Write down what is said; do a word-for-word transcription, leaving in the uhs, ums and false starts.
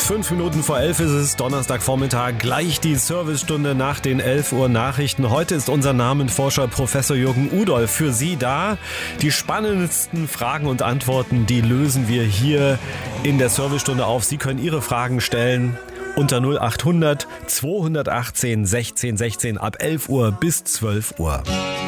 Fünf Minuten vor elf ist es, Donnerstagvormittag, gleich die Servicestunde nach den elf Uhr Nachrichten. Heute ist unser Namenforscher Professor Jürgen Udolph für Sie da. Die spannendsten Fragen und Antworten, die lösen wir hier in der Servicestunde auf. Sie können Ihre Fragen stellen unter null acht hundert zweihundertachtzehn sechzehn sechzehn ab elf Uhr bis zwölf Uhr.